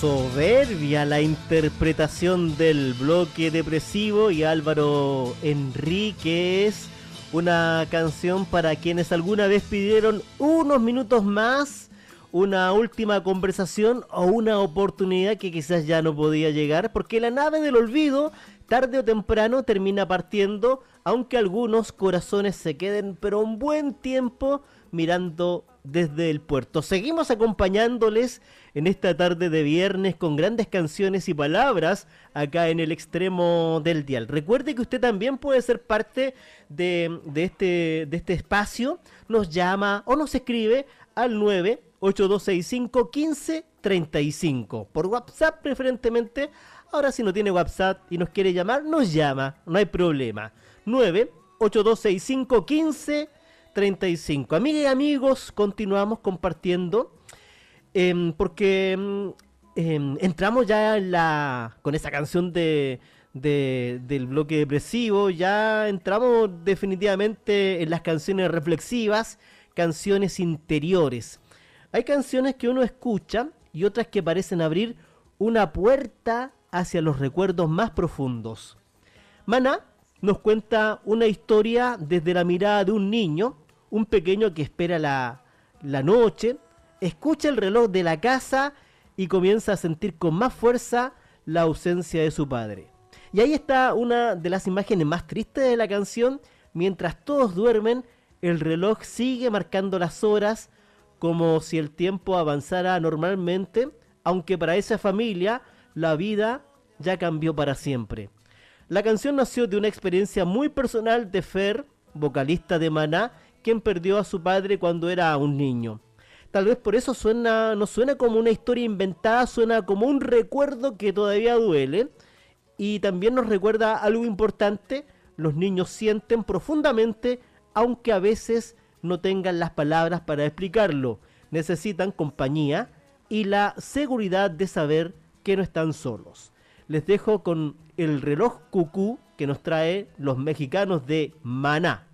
Soberbia la interpretación del bloque depresivo y Álvaro Enríquez, una canción para quienes alguna vez pidieron unos minutos más, una última conversación o una oportunidad que quizás ya no podía llegar, porque la nave del olvido tarde o temprano termina partiendo, aunque algunos corazones se queden pero un buen tiempo mirando desde el puerto. Seguimos acompañándoles en esta tarde de viernes con grandes canciones y palabras acá en el extremo del dial. Recuerde que usted también puede ser parte de este espacio. Nos llama o nos escribe al 982651535 por WhatsApp preferentemente. Ahora si no tiene WhatsApp y nos quiere llamar, nos llama, no hay problema. 982651535. Amigas y amigos, continuamos compartiendo porque entramos ya con esa canción del bloque depresivo, ya entramos definitivamente en las canciones reflexivas, canciones interiores. Hay canciones que uno escucha y otras que parecen abrir una puerta hacia los recuerdos más profundos. Maná nos cuenta una historia desde la mirada de un niño, un pequeño que espera la noche, escucha el reloj de la casa y comienza a sentir con más fuerza la ausencia de su padre. Y ahí está una de las imágenes más tristes de la canción. Mientras todos duermen, el reloj sigue marcando las horas como si el tiempo avanzara normalmente, aunque para esa familia la vida ya cambió para siempre. La canción nació de una experiencia muy personal de Fer, vocalista de Maná, quien perdió a su padre cuando era un niño. Tal vez por eso no suena como una historia inventada, suena como un recuerdo que todavía duele. Y también nos recuerda algo importante: los niños sienten profundamente, aunque a veces no tengan las palabras para explicarlo. Necesitan compañía y la seguridad de saber que no están solos. Les dejo con el reloj cucú que nos trae los mexicanos de Maná.